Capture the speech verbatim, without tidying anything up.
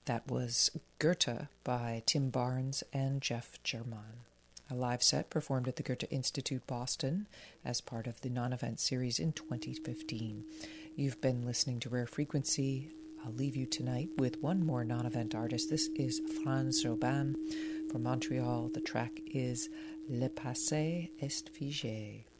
That was Goethe by Tim Barnes and Jeff German. A live set performed at the Goethe Institute, Boston, as part of the non-event series in twenty fifteen. You've been listening to Rare Frequency. I'll leave you tonight with one more non-event artist. This is Franz Robin from Montreal. The track is Le Passé est figé.